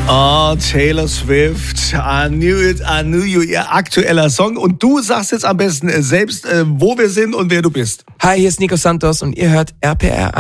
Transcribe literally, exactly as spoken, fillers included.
Oh, Taylor Swift, I knew it, I knew you, ihr aktueller Song. Und du sagst jetzt am besten selbst, wo wir sind und wer du bist. Hi, hier ist Nico Santos und ihr hört R P R.